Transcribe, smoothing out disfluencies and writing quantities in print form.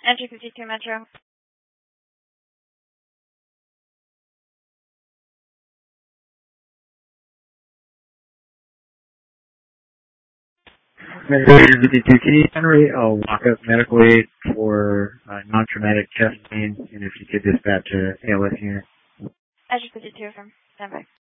Entry 52 Metro. Metro 52, can you generate a walk-up medical aid for non-traumatic chest pain, and if you could dispatch a ALS unit? Entry 52 from standby.